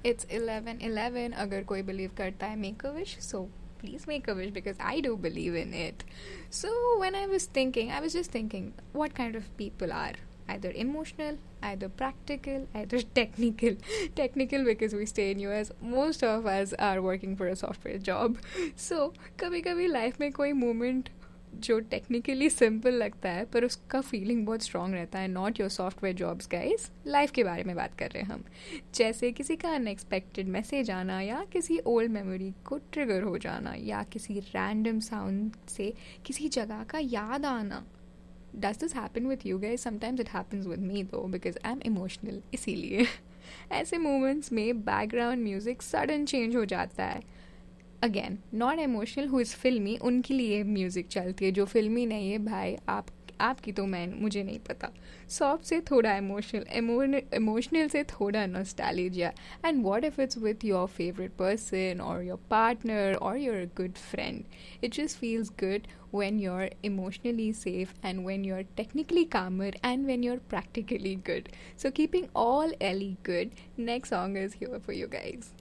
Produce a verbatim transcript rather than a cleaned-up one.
It's eleven eleven. अगर कोई believe करता है make a wish, so please make a wish because I do believe in it. So when I was thinking, I was just thinking what kind of people are either emotional, either practical, either technical. Technical because we stay in U S. Most of us are working for a software job. So कभी कभी life में कोई moment जो technically simple लगता है पर उसका feeling बहुत स्ट्रॉन्ग रहता है. Not your software jobs guys, life के बारे में बात कर रहे हैं हम. जैसे किसी का अनएक्सपेक्टेड मैसेज आना, या किसी ओल्ड मेमोरी को ट्रिगर हो जाना, या किसी रैंडम साउंड से किसी जगह का याद आना. Does this happen with you guys? Sometimes it happens with me दो बिकॉज आई एम इमोशनल. इसीलिए ऐसे मोमेंट्स में बैकग्राउंड म्यूजिक सडन चेंज हो जाता है. Again not emotional, who is फिल्मी, उनके लिए म्यूज़िक चलती है. जो फिल्मी नहीं है भाई, आप आपकी तो मैं मुझे नहीं पता. सॉफ्ट से थोड़ा इमोशनल, इमोशनल से थोड़ा nostalgia. And what if it's with your favourite person और योर पार्टनर और your good friend. It just feels good when you're emotionally safe and when you're technically calmer and when you're practically good. So keeping all Ellie good, next song is here for you guys.